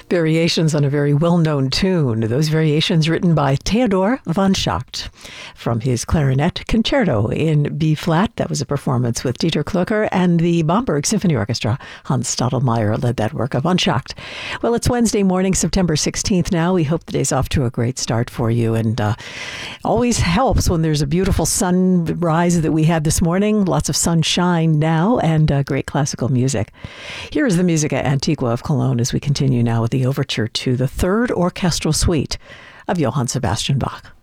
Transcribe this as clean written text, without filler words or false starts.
Variations on a very well-known tune. Those variations written by Theodor von Schacht from his clarinet concerto in B-flat. That was a performance with Dieter Klucker and the Bamberg Symphony Orchestra. Hans Stadelmeier led that work of von Schacht. Well, it's Wednesday morning, September 16th now. We hope the day's off to a great start for you. And always helps when there's a beautiful sunrise that we had this morning. Lots of sunshine now and great classical music. Here is the Musica Antiqua of Cologne as we continue now with the overture to the Third Orchestral Suite of Johann Sebastian Bach.